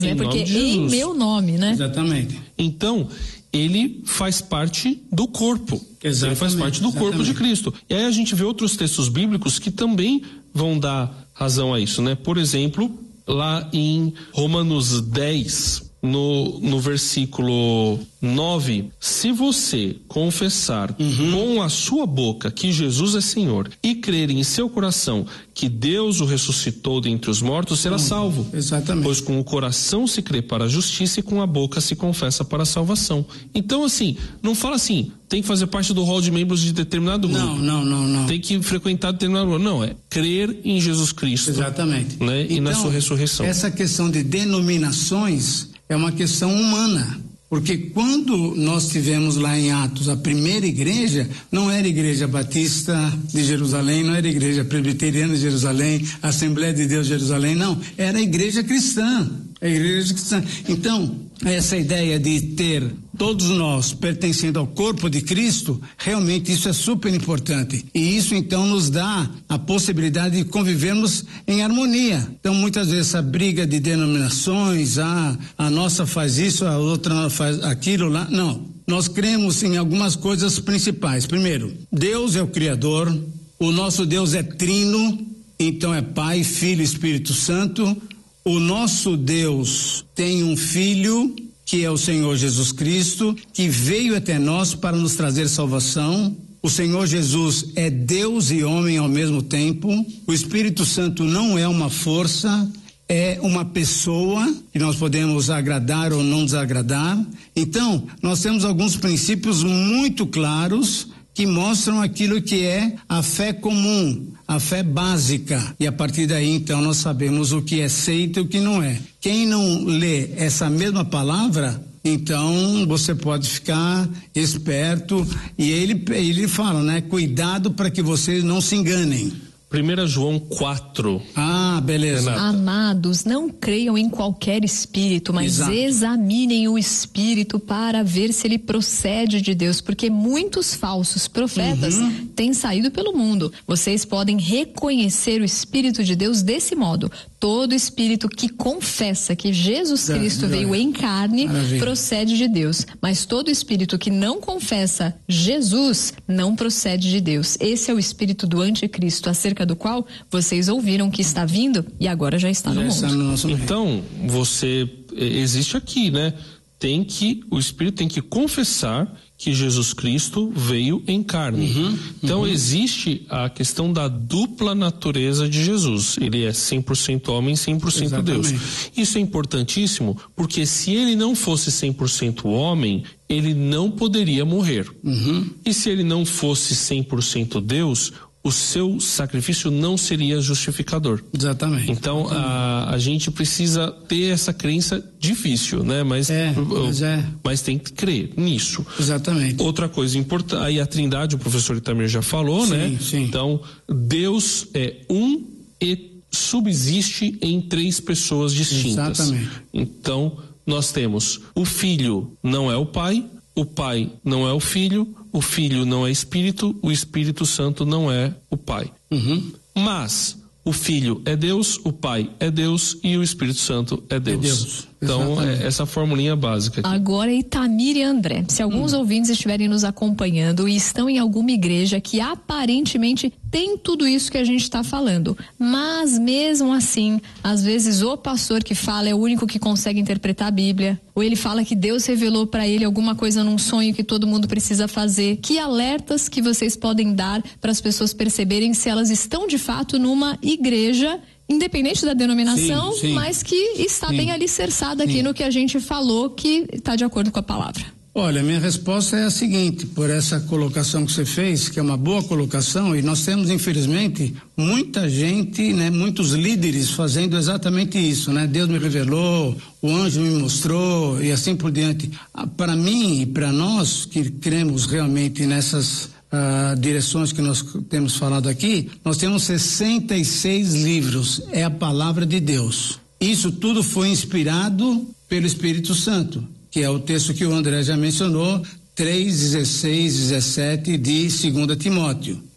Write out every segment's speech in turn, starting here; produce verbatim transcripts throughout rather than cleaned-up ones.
É porque em meu nome, né? Exatamente. Então, ele faz parte do corpo. Exatamente. Ele faz parte do Exatamente. corpo de Cristo. E aí a gente vê outros textos bíblicos que também vão dar razão a isso, né? Por exemplo, lá em Romanos dez, no, no versículo nove, se você confessar uhum. com a sua boca que Jesus é Senhor e crer em seu coração que Deus o ressuscitou dentre os mortos, será uhum. salvo. Exatamente. Pois com o coração se crê para a justiça e com a boca se confessa para a salvação. Então, assim, não fala assim, tem que fazer parte do rol de membros de determinado grupo. Não, não, não, não. Tem que frequentar determinado grupo. Não, é crer em Jesus Cristo. Exatamente. Né? E então, na sua ressurreição. Essa questão de denominações é uma questão humana, porque quando nós tivemos lá em Atos a primeira igreja, não era a Igreja Batista de Jerusalém, não era a Igreja Presbiteriana de Jerusalém, a Assembleia de Deus de Jerusalém, não, era a igreja cristã, a igreja cristã. Então, essa ideia de ter todos nós pertencendo ao corpo de Cristo, realmente isso é super importante. E isso então nos dá a possibilidade de convivermos em harmonia. Então muitas vezes essa briga de denominações, ah, a nossa faz isso, a outra faz aquilo lá, não. Nós cremos em algumas coisas principais. Primeiro, Deus é o Criador, o nosso Deus é trino, então é Pai, Filho e Espírito Santo. O nosso Deus tem um Filho, que é o Senhor Jesus Cristo, que veio até nós para nos trazer salvação. O Senhor Jesus é Deus e homem ao mesmo tempo. O Espírito Santo não é uma força, é uma pessoa que nós podemos agradar ou não desagradar. Então, nós temos alguns princípios muito claros que mostram aquilo que é a fé comum, a fé básica. E a partir daí, então, nós sabemos o que é seita e o que não é. Quem não lê essa mesma palavra, então você pode ficar esperto. E ele, ele fala, né? Cuidado para que vocês não se enganem. primeira João quatro. Ah, beleza. Renata. Amados, não creiam em qualquer espírito, mas Exato. examinem o espírito para ver se ele procede de Deus, porque muitos falsos profetas uhum. têm saído pelo mundo. Vocês podem reconhecer o Espírito de Deus desse modo. Todo espírito que confessa que Jesus Da, Cristo da, veio em carne maravilha. procede de Deus, mas todo espírito que não confessa Jesus não procede de Deus. Esse é o espírito do anticristo, acerca do qual vocês ouviram que está vindo e agora já está já no está mundo. no nosso meio. Então, você existe aqui, né? Tem que, o Espírito tem que confessar que Jesus Cristo veio em carne. Uhum, então uhum. existe a questão da dupla natureza de Jesus. Ele é cem por cento homem, cem por cento Deus. Isso é importantíssimo porque se ele não fosse cem por cento homem, ele não poderia morrer. Uhum. E se ele não fosse cem por cento Deus, o seu sacrifício não seria justificador. Exatamente. Então, a, a gente precisa ter essa crença difícil, né? Mas, é, mas, é. mas tem que crer nisso. Exatamente. Outra coisa importante, aí a Trindade, o professor Itamir já falou, sim, né? Sim. Então, Deus é um e subsiste em três pessoas distintas. Exatamente. Então, nós temos o Filho não é o Pai, o Pai não é o Filho, o Filho não é Espírito, o Espírito Santo não é o Pai. Uhum. Mas o Filho é Deus, o Pai é Deus e o Espírito Santo é Deus. É Deus. Então, é essa formulinha básica aqui. Agora, Itamir e André, se alguns hum. ouvintes estiverem nos acompanhando e estão em alguma igreja que aparentemente tem tudo isso que a gente está falando, mas mesmo assim, às vezes o pastor que fala é o único que consegue interpretar a Bíblia, ou ele fala que Deus revelou para ele alguma coisa num sonho que todo mundo precisa fazer. Que alertas que vocês podem dar para as pessoas perceberem se elas estão de fato numa igreja, independente da denominação, sim, sim. mas que está sim. bem alicerçada aqui sim. no que a gente falou, que está de acordo com a palavra? Olha, minha resposta é a seguinte, por essa colocação que você fez, que é uma boa colocação, e nós temos, infelizmente, muita gente, né, muitos líderes fazendo exatamente isso, né? Deus me revelou, o anjo me mostrou e assim por diante. Para mim e para nós que cremos realmente nessas Uh, direções que nós temos falado aqui, nós temos sessenta e seis livros, é a palavra de Deus. Isso tudo foi inspirado pelo Espírito Santo, que é o texto que o André já mencionou, três, dezesseis, dezessete de segunda Timóteo.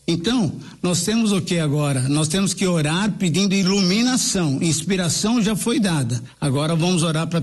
Então, nós temos o que agora? Nós temos que orar pedindo iluminação. Inspiração já foi dada. Agora vamos orar para